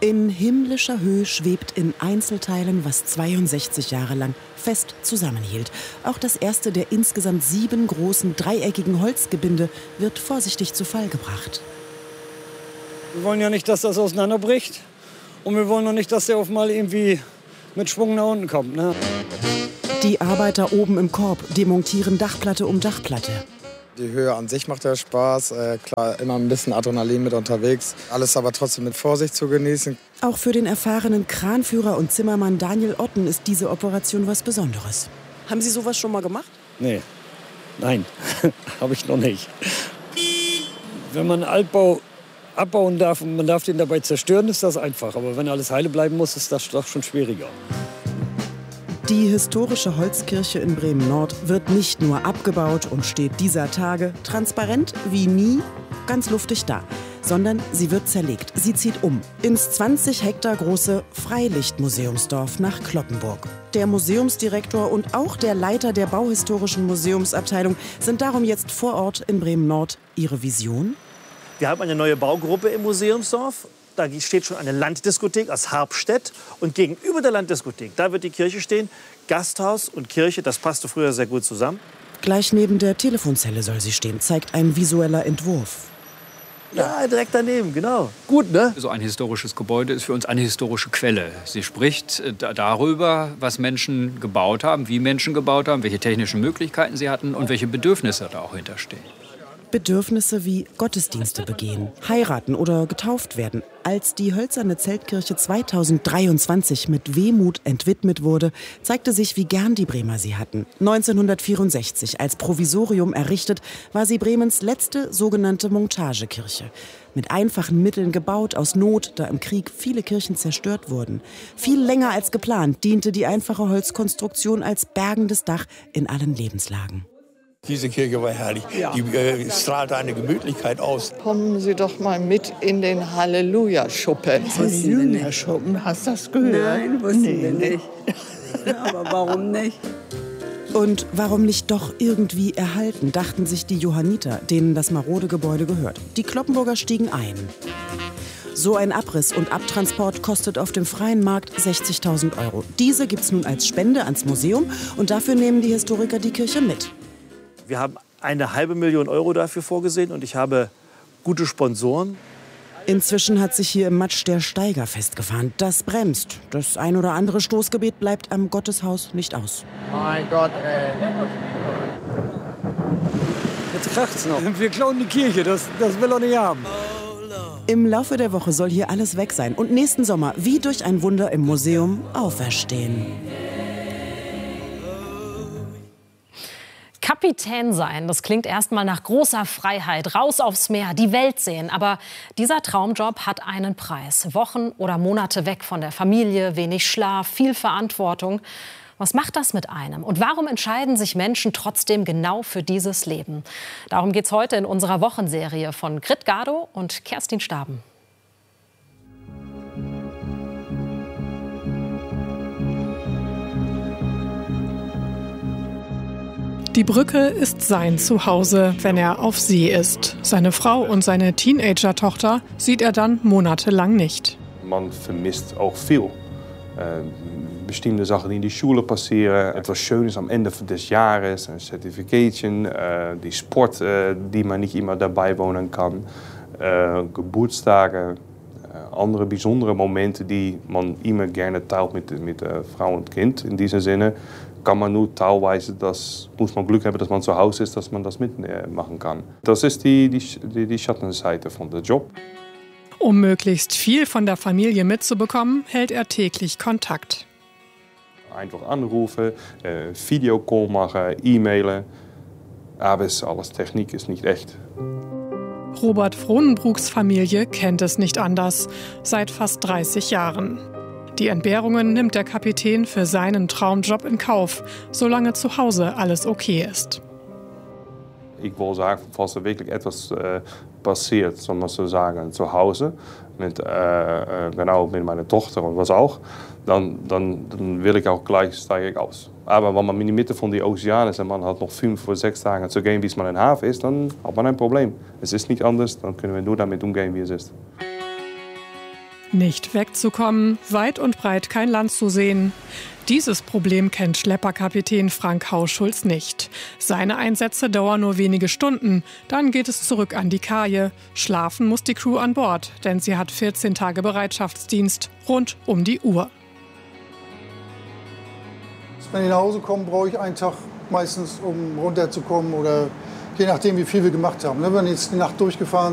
In himmlischer Höhe schwebt in Einzelteilen, was 62 Jahre lang fest zusammenhielt. Auch das erste der insgesamt 7 großen dreieckigen Holzgebinde wird vorsichtig zu Fall gebracht. Wir wollen ja nicht, dass das auseinanderbricht. Und wir wollen auch nicht, dass der auf mal irgendwie mit Schwung nach unten kommt. Ne? Die Arbeiter oben im Korb demontieren Dachplatte um Dachplatte. Die Höhe an sich macht ja Spaß. Klar, immer ein bisschen Adrenalin mit unterwegs. Alles aber trotzdem mit Vorsicht zu genießen. Auch für den erfahrenen Kranführer und Zimmermann Daniel Otten ist diese Operation was Besonderes. Haben Sie sowas schon mal gemacht? Nee, nein, habe ich noch nicht. Wenn man einen Altbau abbauen darf und man darf den dabei zerstören, ist das einfach. Aber wenn alles heile bleiben muss, ist das doch schon schwieriger. Die historische Holzkirche in Bremen-Nord wird nicht nur abgebaut und steht dieser Tage transparent wie nie ganz luftig da, sondern sie wird zerlegt. Sie zieht um ins 20 Hektar große Freilichtmuseumsdorf nach Cloppenburg. Der Museumsdirektor und auch der Leiter der Bauhistorischen Museumsabteilung sind darum jetzt vor Ort in Bremen-Nord. Ihre Vision? Wir haben eine neue Baugruppe im Museumsdorf. Da steht schon eine Landdiskothek aus Harpstedt. Und gegenüber der Landdiskothek, da wird die Kirche stehen. Gasthaus und Kirche, das passte früher sehr gut zusammen. Gleich neben der Telefonzelle soll sie stehen, zeigt ein visueller Entwurf. Ja, direkt daneben, genau. Gut, ne? So ein historisches Gebäude ist für uns eine historische Quelle. Sie spricht darüber, was Menschen gebaut haben, wie Menschen gebaut haben, welche technischen Möglichkeiten sie hatten und welche Bedürfnisse da auch hinterstehen. Bedürfnisse wie Gottesdienste begehen, heiraten oder getauft werden. Als die hölzerne Zeltkirche 2023 mit Wehmut entwidmet wurde, zeigte sich, wie gern die Bremer sie hatten. 1964 als Provisorium errichtet, war sie Bremens letzte sogenannte Montagekirche. Mit einfachen Mitteln gebaut, aus Not, da im Krieg viele Kirchen zerstört wurden. Viel länger als geplant diente die einfache Holzkonstruktion als bergendes Dach in allen Lebenslagen. Diese Kirche war herrlich. Ja. Die strahlte eine Gemütlichkeit aus. Kommen Sie doch mal mit in den Halleluja-Schuppen. Halleluja-Schuppen, hast du das gehört? Nein, wussten wir nicht. Aber warum nicht? Und warum nicht doch irgendwie erhalten, dachten sich die Johanniter, denen das marode Gebäude gehört. Die Cloppenburger stiegen ein. So ein Abriss und Abtransport kostet auf dem freien Markt 60.000 €. Diese gibt's nun als Spende ans Museum und dafür nehmen die Historiker die Kirche mit. Wir haben 500.000 € dafür vorgesehen und ich habe gute Sponsoren. Inzwischen hat sich hier im Matsch der Steiger festgefahren. Das bremst. Das ein oder andere Stoßgebet bleibt am Gotteshaus nicht aus. Mein Gott, ey. Jetzt kracht's noch. Wir klauen die Kirche, das will er nicht haben. Im Laufe der Woche soll hier alles weg sein und nächsten Sommer wie durch ein Wunder im Museum auferstehen. Kapitän sein, das klingt erstmal nach großer Freiheit, raus aufs Meer, die Welt sehen. Aber dieser Traumjob hat einen Preis. Wochen oder Monate weg von der Familie, wenig Schlaf, viel Verantwortung. Was macht das mit einem? Und warum entscheiden sich Menschen trotzdem genau für dieses Leben? Darum geht's heute in unserer Wochenserie von Grit Gado und Kerstin Staben. Die Brücke ist sein Zuhause, wenn er auf See ist. Seine Frau und seine Teenager-Tochter sieht er dann monatelang nicht. Man vermisst auch viel. Bestimmte Sachen, die in die Schule passieren. Etwas Schönes am Ende des Jahres, ein Certification, die Sport, die man nicht immer dabei wohnen kann, Geburtstage, andere besondere Momente, die man immer gerne teilt mit Frau und Kind. In diesem Sinne kann man nur teilweise, das muss man Glück haben, dass man zu Hause ist, dass man das mitmachen kann. Das ist die Schattenseite von dem Job. Um möglichst viel von der Familie mitzubekommen, hält er täglich Kontakt. Einfach anrufen, Videocall machen, e-mailen. Aber alles Technik ist nicht echt. Robert Frohnenbruchs Familie kennt es nicht anders, seit fast 30 Jahren. Die Entbehrungen nimmt der Kapitän für seinen Traumjob in Kauf, solange zu Hause alles okay ist. Ich will sagen, falls wirklich etwas passiert, soll man so sagen, zu Hause, mit meiner Tochter und was auch, dann will ich auch gleich steige aus. Aber wenn man in die Mitte von den Ozeanen ist und man hat noch 5 oder 6 Tage zu gehen, bis man in Hafen ist, dann hat man ein Problem. Es ist nicht anders, dann können wir nur damit umgehen, wie es ist. Nicht wegzukommen, weit und breit kein Land zu sehen. Dieses Problem kennt Schlepperkapitän Frank Hausschulz nicht. Seine Einsätze dauern nur wenige Stunden, dann geht es zurück an die Kaje. Schlafen muss die Crew an Bord, denn sie hat 14 Tage Bereitschaftsdienst, rund um die Uhr. Wenn ich nach Hause komme, brauche ich einen Tag meistens, um runterzukommen oder je nachdem, wie viel wir gemacht haben. Wenn wir jetzt die Nacht durchgefahren